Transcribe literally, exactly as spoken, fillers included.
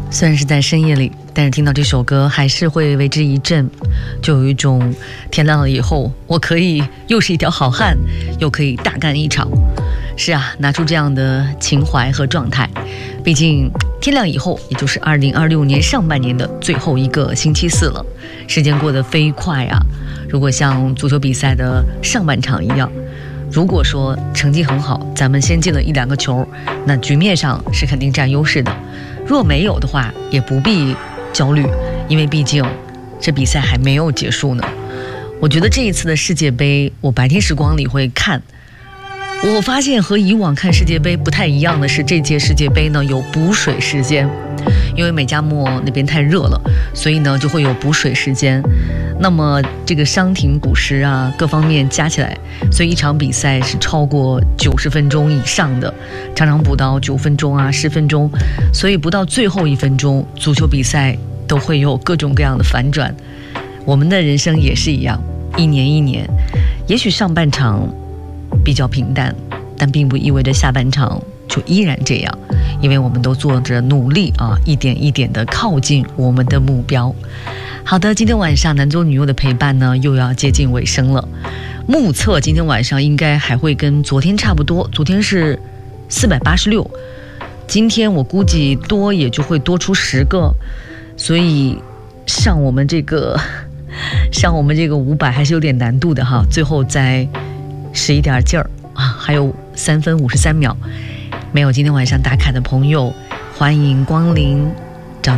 虽然是在深夜里，但是听到这首歌还是会为之一振，就有一种天亮了以后我可以又是一条好汉，又可以大干一场。是啊，拿出这样的情怀和状态。毕竟天亮以后也就是二零二六年上半年的最后一个星期四了，时间过得飞快啊。如果像足球比赛的上半场一样，如果说成绩很好，咱们先进了一两个球，那局面上是肯定占优势的。若没有的话，也不必焦虑，因为毕竟这比赛还没有结束呢。我觉得这一次的世界杯，我白天时光里会看，我发现和以往看世界杯不太一样的是，这届世界杯呢有补水时间，因为美加墨那边太热了，所以呢就会有补水时间。那么这个伤停补时啊，各方面加起来，所以一场比赛是超过九十分钟以上的，常常补到九分钟啊、十分钟，所以不到最后一分钟，足球比赛都会有各种各样的反转。我们的人生也是一样，一年一年，也许上半场比较平淡，但并不意味着下半场就依然这样，因为我们都做着努力啊，一点一点的靠近我们的目标。好的，今天晚上男左女右的陪伴呢又要接近尾声了，目测今天晚上应该还会跟昨天差不多，昨天是四百八十六，今天我估计多也就会多出十个，所以上我们这个上我们这个五百还是有点难度的哈，最后再使一点劲儿啊，还有三分五十三秒，没有今天晚上打卡的朋友，欢迎光临